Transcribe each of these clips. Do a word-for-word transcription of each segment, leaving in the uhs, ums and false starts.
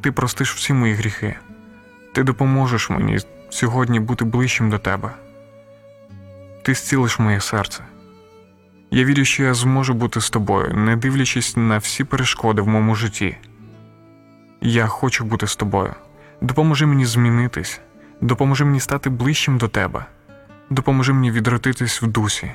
Ти простиш всі мої гріхи. Ти допоможеш мені сьогодні бути ближчим до Тебе. Ти зцілиш моє серце. Я вірю, що я зможу бути з Тобою, не дивлячись на всі перешкоди в моєму житті. Я хочу бути з Тобою. Допоможи мені змінитись. Допоможи мені стати ближчим до Тебе. Допоможи мені відродитись в дусі.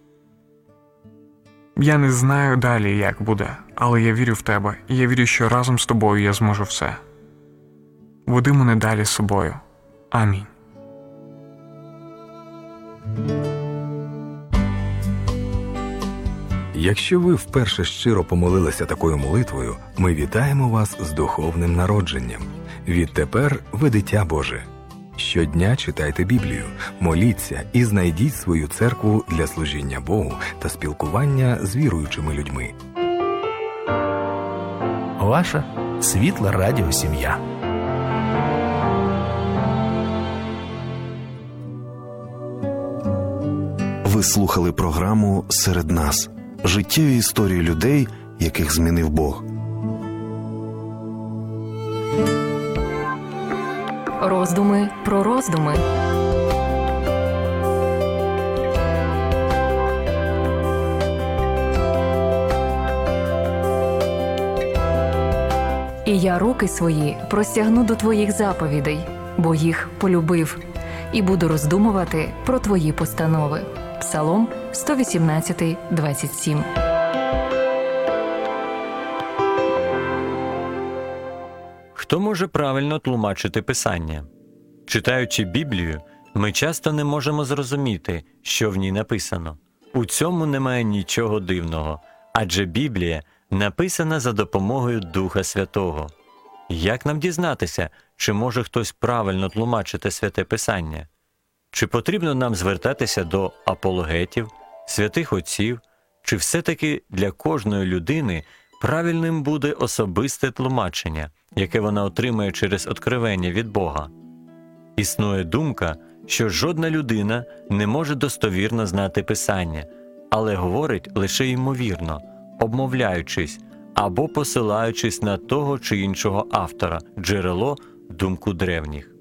Я не знаю далі, як буде, але я вірю в Тебе, і я вірю, що разом з Тобою я зможу все. Веди мене далі з собою. Амінь. Якщо ви вперше щиро помолилися такою молитвою, ми вітаємо вас з духовним народженням. Відтепер ви дитя Боже. Щодня читайте Біблію, моліться і знайдіть свою церкву для служіння Богу та спілкування з віруючими людьми. Ваша світла радіосім'я. Ви слухали програму «Серед нас» – життєві історії людей, яких змінив Бог. Роздуми про роздуми. І я руки свої простягну до твоїх заповідей, бо їх полюбив, і буду роздумувати про твої постанови. Псалом сто вісімнадцять, двадцять сім. Хто може правильно тлумачити Писання? Читаючи Біблію, ми часто не можемо зрозуміти, що в ній написано. У цьому немає нічого дивного, адже Біблія написана за допомогою Духа Святого. Як нам дізнатися, чи може хтось правильно тлумачити Святе Писання? Чи потрібно нам звертатися до апологетів, святих отців, чи все-таки для кожної людини правильним буде особисте тлумачення, яке вона отримує через откровення від Бога? Існує думка, що жодна людина не може достовірно знати Писання, але говорить лише ймовірно, обмовляючись або посилаючись на того чи іншого автора, джерело, думку древніх.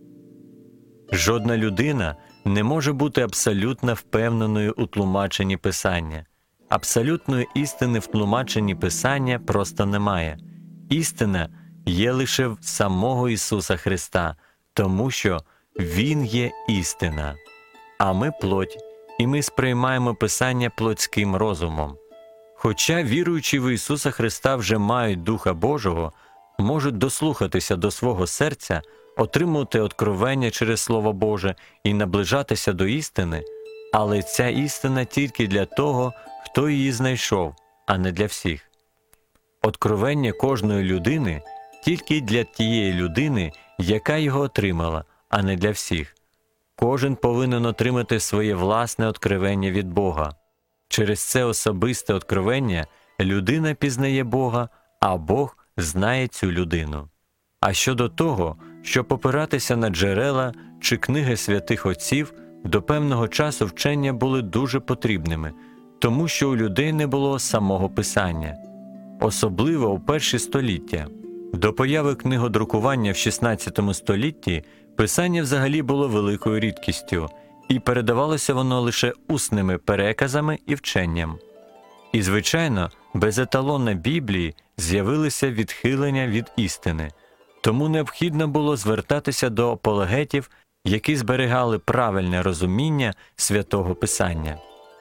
Жодна людина не може бути абсолютно впевненою у тлумаченні Писання. Абсолютної істини в тлумаченні Писання просто немає. Істина є лише в самого Ісуса Христа, тому що Він є істина. А ми плоть, і ми сприймаємо Писання плотським розумом. Хоча віруючі в Ісуса Христа вже мають Духа Божого, можуть дослухатися до свого серця, отримувати откровення через Слово Боже і наближатися до істини, але ця істина тільки для того, хто її знайшов, а не для всіх. Откровення кожної людини тільки для тієї людини, яка його отримала, а не для всіх. Кожен повинен отримати своє власне откровення від Бога. Через це особисте откровення людина пізнає Бога, а Бог знає цю людину. А щодо того, щоб опиратися на джерела чи книги святих отців, до певного часу вчення були дуже потрібними, тому що у людей не було самого Писання. Особливо у перші століття. До появи книгодрукування в шістнадцятому столітті Писання взагалі було великою рідкістю, і передавалося воно лише усними переказами і вченням. І, звичайно, без еталона Біблії з'явилися відхилення від істини, тому необхідно було звертатися до апологетів, які зберігали правильне розуміння Святого Писання.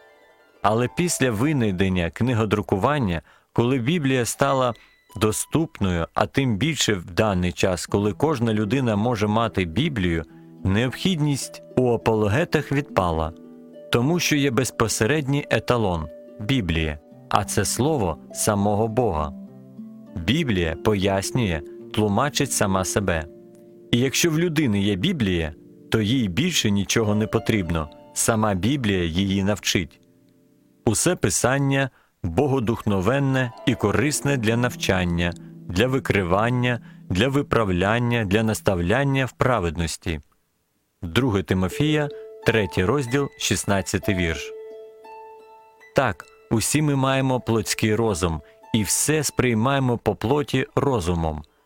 Але після винайдення книгодрукування, коли Біблія стала доступною, а тим більше в даний час, коли кожна людина може мати Біблію, необхідність у апологетах відпала, тому що є безпосередній еталон – Біблія, а це слово самого Бога. Біблія пояснює, тлумачить сама себе. І якщо в людини є Біблія, то їй більше нічого не потрібно, сама Біблія її навчить. Усе Писання богодухновенне і корисне для навчання, для викривання, для виправляння, для наставляння в праведності. Друге Тимофія, третій розділ, шістнадцятий вірш. Так, усі ми маємо плотський розум, і все сприймаємо по плоті розумом,